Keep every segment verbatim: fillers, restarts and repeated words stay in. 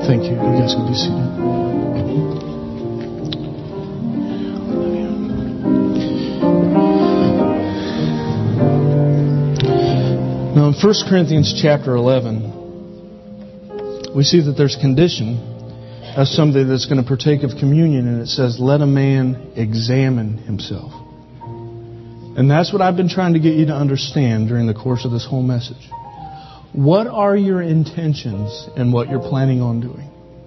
Thank you. You guys can be seated. Now in First Corinthians chapter eleven, we see that there's condition as somebody that's going to partake of communion, and it says, let a man examine himself. And that's what I've been trying to get you to understand during the course of this whole message. What are your intentions in what you're planning on doing?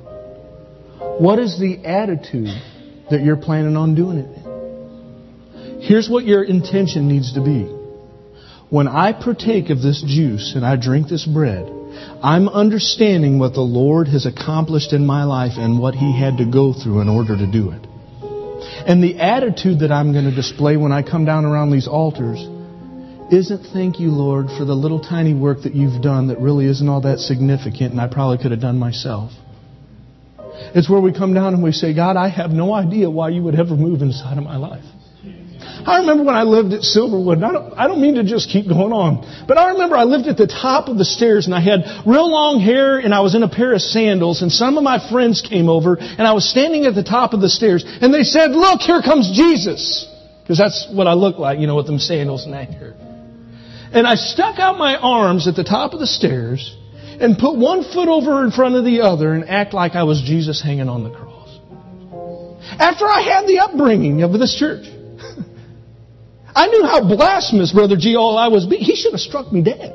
What is the attitude that you're planning on doing it in? Here's what your intention needs to be. When I partake of this juice and I drink this bread, I'm understanding what the Lord has accomplished in my life and what He had to go through in order to do it. And the attitude that I'm going to display when I come down around these altars isn't thank you, Lord, for the little tiny work that you've done that really isn't all that significant and I probably could have done myself. It's where we come down and we say, God, I have no idea why you would ever move inside of my life. I remember when I lived at Silverwood, and I don't, I don't mean to just keep going on, but I remember I lived at the top of the stairs and I had real long hair and I was in a pair of sandals, and some of my friends came over and I was standing at the top of the stairs and they said, look, here comes Jesus. Because that's what I look like, you know, with them sandals and that hair. And I stuck out my arms at the top of the stairs and put one foot over in front of the other and act like I was Jesus hanging on the cross. After I had the upbringing of this church, I knew how blasphemous Brother G all I was. He should have struck me dead.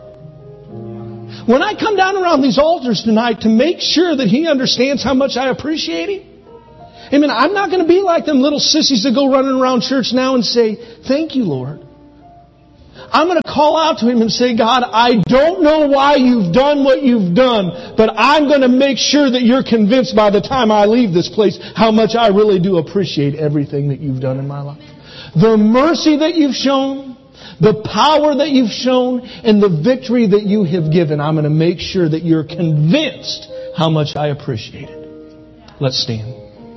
When I come down around these altars tonight to make sure that he understands how much I appreciate him, I mean, I'm not going to be like them little sissies that go running around church now and say, thank you, Lord. I'm going to call out to him and say, God, I don't know why you've done what you've done, but I'm going to make sure that you're convinced by the time I leave this place how much I really do appreciate everything that you've done in my life. The mercy that you've shown, the power that you've shown, and the victory that you have given. I'm going to make sure that you're convinced how much I appreciate it. Let's stand.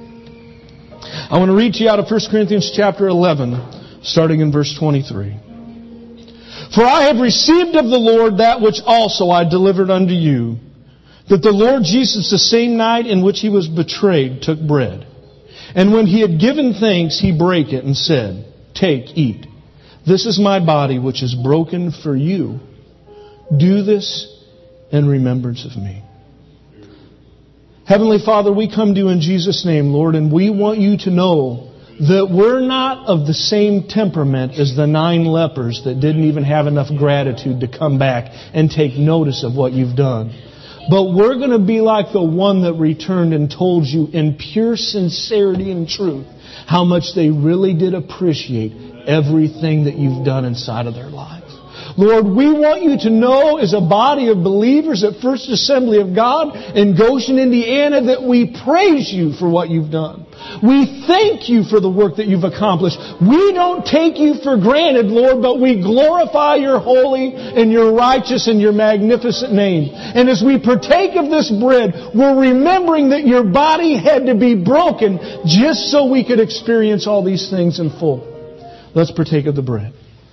I want to read to you out of First Corinthians chapter eleven, starting in verse twenty-three. For I have received of the Lord that which also I delivered unto you, that the Lord Jesus, the same night in which He was betrayed, took bread. And when He had given thanks, He brake it and said, take, eat. This is my body which is broken for you. Do this in remembrance of me. Heavenly Father, we come to you in Jesus' name, Lord, and we want you to know that we're not of the same temperament as the nine lepers that didn't even have enough gratitude to come back and take notice of what you've done. But we're going to be like the one that returned and told you in pure sincerity and truth how much they really did appreciate everything that you've done inside of their lives. Lord, we want you to know as a body of believers at First Assembly of God in Goshen, Indiana, that we praise you for what you've done. We thank you for the work that you've accomplished. We don't take you for granted, Lord, but we glorify your holy and your righteous and your magnificent name. And as we partake of this bread, we're remembering that your body had to be broken just so we could experience all these things in full. Let's partake of the bread.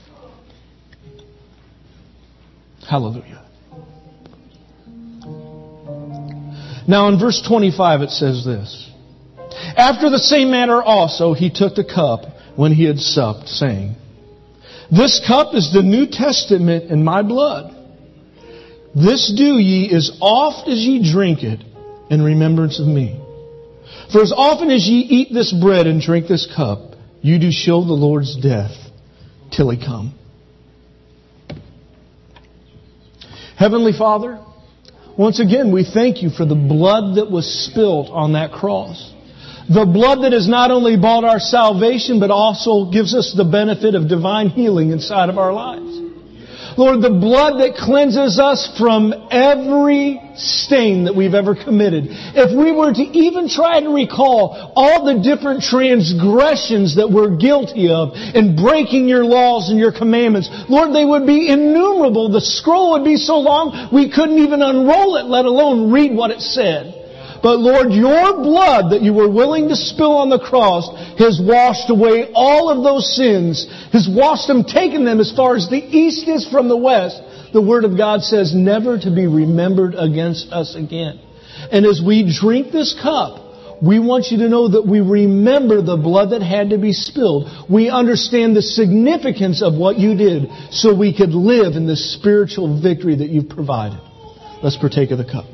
Hallelujah. Now in verse twenty-five it says this. After the same manner also he took the cup when he had supped, saying, this cup is the New Testament in my blood. This do ye as oft as ye drink it in remembrance of me. For as often as ye eat this bread and drink this cup, you do show the Lord's death till He come. Heavenly Father, once again we thank you for the blood that was spilt on that cross. The blood that has not only bought our salvation, but also gives us the benefit of divine healing inside of our lives. Lord, the blood that cleanses us from every stain that we've ever committed. If we were to even try to recall all the different transgressions that we're guilty of in breaking your laws and your commandments, Lord, they would be innumerable. The scroll would be so long we couldn't even unroll it, let alone read what it said. But Lord, your blood that you were willing to spill on the cross has washed away all of those sins, has washed them, taken them as far as the east is from the west. The Word of God says never to be remembered against us again. And as we drink this cup, we want you to know that we remember the blood that had to be spilled. We understand the significance of what you did so we could live in the spiritual victory that you've provided. Let's partake of the cup.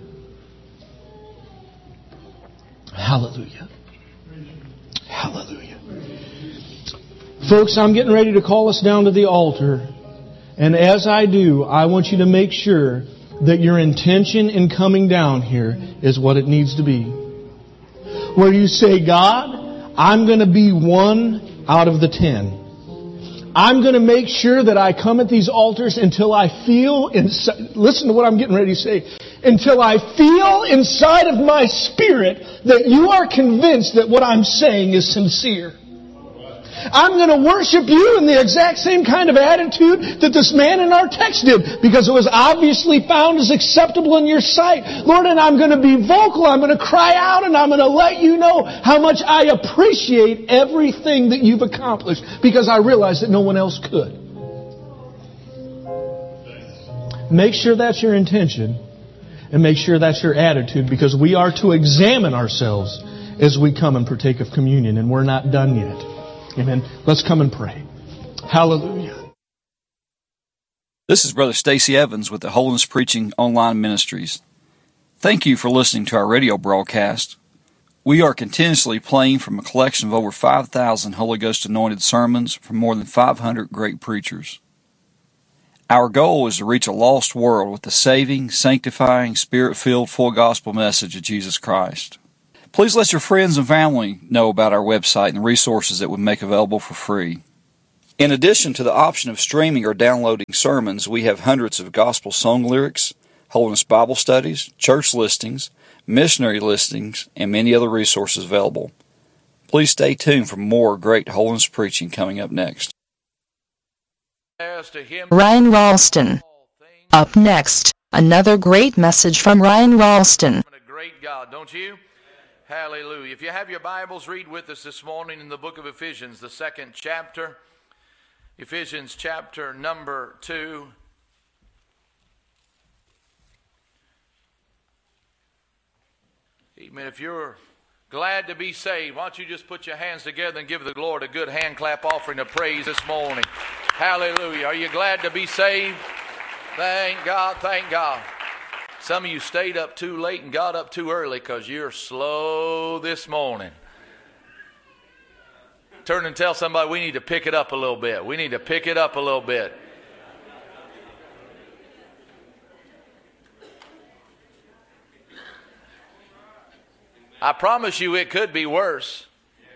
Hallelujah. Hallelujah. Folks, I'm getting ready to call us down to the altar. And as I do, I want you to make sure that your intention in coming down here is what it needs to be. Where you say, God, I'm going to be one out of the ten. I'm going to make sure that I come at these altars until I feel, inside, listen to what I'm getting ready to say, until I feel inside of my spirit that you are convinced that what I'm saying is sincere. I'm going to worship you in the exact same kind of attitude that this man in our text did, because it was obviously found as acceptable in your sight. Lord, and I'm going to be vocal. I'm going to cry out, and I'm going to let you know how much I appreciate everything that you've accomplished, because I realize that no one else could. Make sure that's your intention, and make sure that's your attitude, because we are to examine ourselves as we come and partake of communion, and we're not done yet. Amen. Let's come and pray. Hallelujah. This is Brother Stacy Evans with the Holiness Preaching Online Ministries. Thank you for listening to our radio broadcast. We are continuously playing from a collection of over five thousand Holy Ghost anointed sermons from more than five hundred great preachers. Our goal is to reach a lost world with the saving, sanctifying, Spirit-filled, full gospel message of Jesus Christ. Please let your friends and family know about our website and the resources that we make available for free. In addition to the option of streaming or downloading sermons, we have hundreds of gospel song lyrics, Holiness Bible studies, church listings, missionary listings, and many other resources available. Please stay tuned for more great holiness preaching coming up next. Ryan Ralston. Up next, another great message from Ryan Ralston. A great God, don't you? Hallelujah. If you have your Bibles, read with us this morning in the book of Ephesians, the second chapter. Ephesians chapter number two. Amen. If you're glad to be saved, why don't you just put your hands together and give the Lord a good hand clap offering of praise this morning. Hallelujah. Are you glad to be saved? Thank God, thank God. Some of you stayed up too late and got up too early because you're slow this morning. Turn and tell somebody we need to pick it up a little bit. We need to pick it up a little bit. I promise you it could be worse.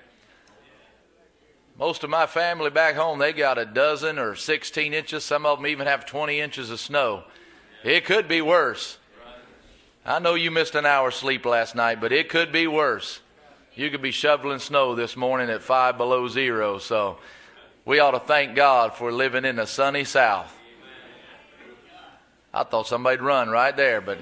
Most of my family back home, they got a dozen or sixteen inches. Some of them even have twenty inches of snow. It could be worse. I know you missed an hour's sleep last night, but it could be worse. You could be shoveling snow this morning at five below zero. So we ought to thank God for living in the sunny South. I thought somebody'd run right there, but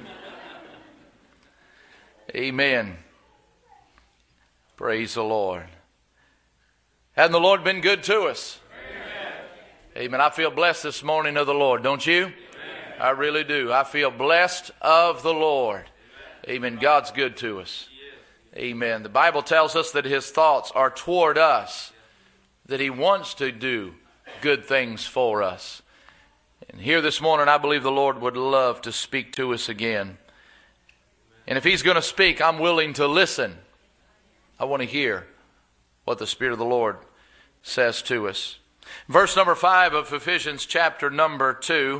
amen. Praise the Lord. Hasn't the Lord been good to us? Amen. Amen. I feel blessed this morning of the Lord, don't you? Amen. I really do. I feel blessed of the Lord. Amen. Amen. God's good to us. Yes. Amen. The Bible tells us that His thoughts are toward us, that He wants to do good things for us. And here this morning, I believe the Lord would love to speak to us again. And if He's going to speak, I'm willing to listen. I want to hear what the Spirit of the Lord says to us. Verse number five of Ephesians chapter number two.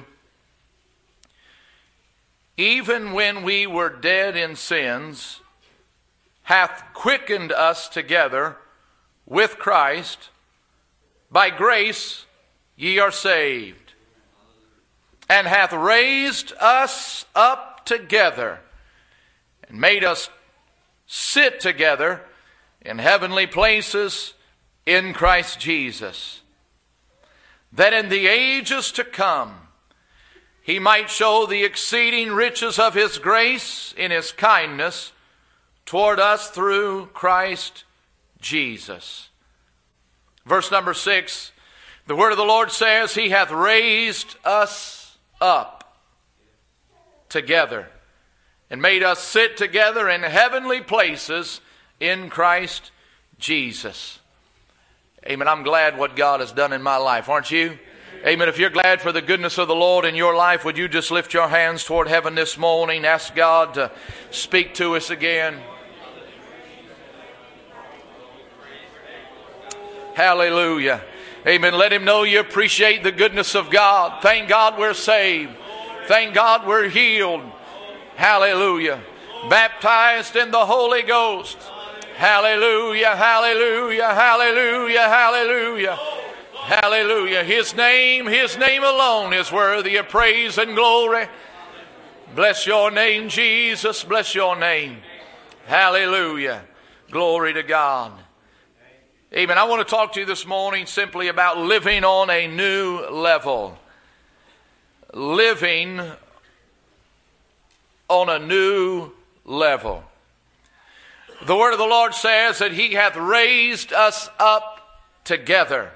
Even when we were dead in sins, hath quickened us together with Christ. By grace ye are saved. And hath raised us up together and made us sit together in heavenly places in Christ Jesus, that in the ages to come He might show the exceeding riches of His grace in His kindness toward us through Christ Jesus. Verse number six, the word of the Lord says, He hath raised us up together and made us sit together in heavenly places in Christ Jesus. Amen. I'm glad what God has done in my life, aren't you? Amen. If you're glad for the goodness of the Lord in your life, would you just lift your hands toward heaven this morning? Ask God to speak to us again. Hallelujah. Amen. Let Him know you appreciate the goodness of God. Thank God we're saved. Thank God we're healed. Hallelujah. Baptized in the Holy Ghost. Hallelujah, hallelujah, hallelujah, hallelujah. Hallelujah. His name, His name alone is worthy of praise and glory. Bless your name, Jesus. Bless your name. Hallelujah. Glory to God. Amen. I want to talk to you this morning simply about living on a new level. Living on a new level. The word of the Lord says that He hath raised us up together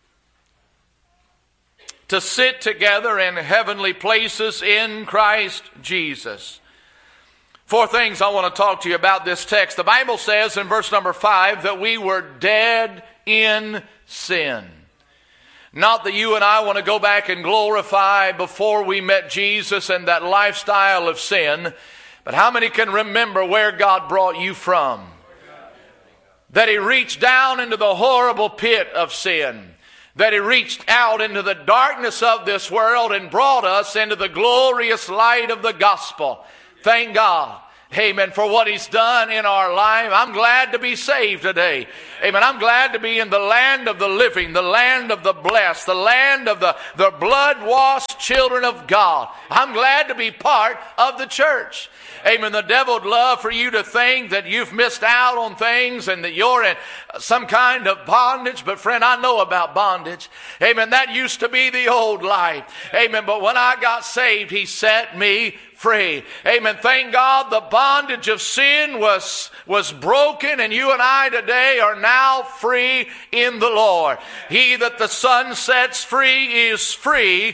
to sit together in heavenly places in Christ Jesus. Four things I want to talk to you about this text. The Bible says in verse number five that we were dead in sin. Not that you and I want to go back and glorify before we met Jesus and that lifestyle of sin, but how many can remember where God brought you from? That He reached down into the horrible pit of sin. That He reached out into the darkness of this world and brought us into the glorious light of the gospel. Thank God. Amen. For what He's done in our life. I'm glad to be saved today. Amen. I'm glad to be in the land of the living, the land of the blessed, the land of the, the blood-washed children of God. I'm glad to be part of the church. Amen. The devil would love for you to think that you've missed out on things and that you're in some kind of bondage. But friend, I know about bondage. Amen. That used to be the old life. Amen. But when I got saved, He set me free. Amen. Thank God the bondage of sin was, was broken, and you and I today are now free in the Lord. He that the Son sets free is free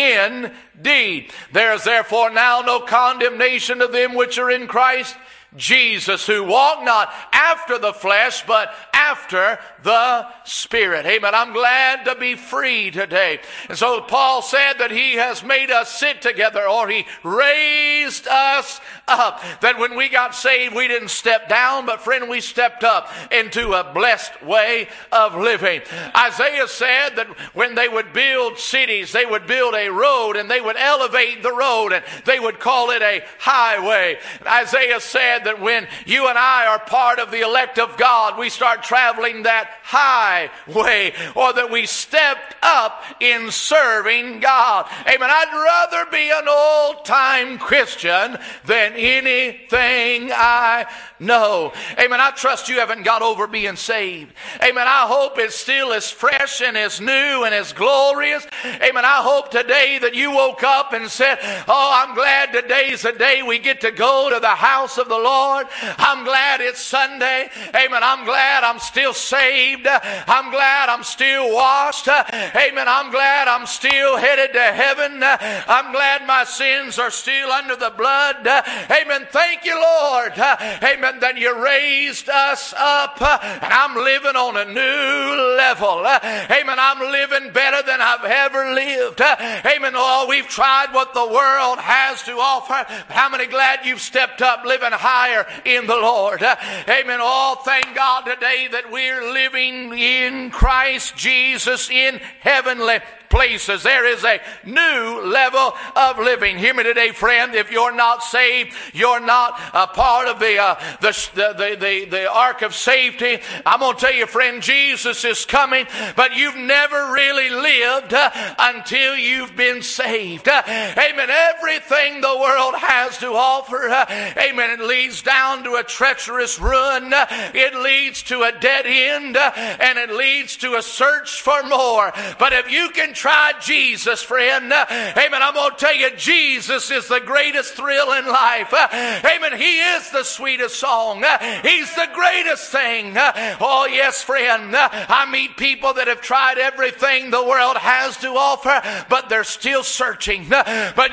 indeed. There is therefore now no condemnation to them which are in Christ Jesus, who walk not after the flesh, but after the Spirit. Amen. I'm glad to be free today. And so Paul said that He has made us sit together, or He raised us up. That when we got saved, we didn't step down, but friend, we stepped up into a blessed way of living. Isaiah said that when they would build cities, they would build a road, and they would elevate the road, and they would call it a highway. And Isaiah said that when you and I are part of the elect of God, we start traveling that highway, or that we stepped up in serving God. Amen. I'd rather be an old-time Christian than anything I know. Amen. I trust you haven't got over being saved. Amen. I hope it's still as fresh and as new and as glorious. Amen. I hope today that you woke up and said, oh, I'm glad today's the day we get to go to the house of the Lord. I'm glad it's Sunday. Amen. I'm glad I'm still saved. I'm glad I'm still washed. Amen. I'm glad I'm still headed to heaven. I'm glad my sins are still under the blood. Amen. Thank you, Lord. Amen. That you raised us up, and I'm living on a new level. Amen. I'm living better than I've ever lived. Amen. Oh, we've tried what the world has to offer. How many glad you've stepped up living higher in the Lord? Amen. Oh, thank God today that we're living in Christ Jesus in heavenly places. There is a new level of living. Hear me today, friend. If you're not saved, you're not a part of the, uh, the, the, the, the ark of safety. I'm going to tell you, friend, Jesus is coming, but you've never really lived uh, until you've been saved. Uh, amen. Everything the world has to offer, uh, amen, it leads down to a treacherous ruin. Uh, it leads to a dead end, uh, and it leads to a search for more. But if you can try Jesus, friend, uh, amen, I'm going to tell you, Jesus is the greatest thrill in life. Uh, amen. He is the sweetest song. Uh, he's the greatest thing. Uh, oh, yes, friend. Uh, I meet people that have tried everything the world has to offer, but they're still searching. Uh, but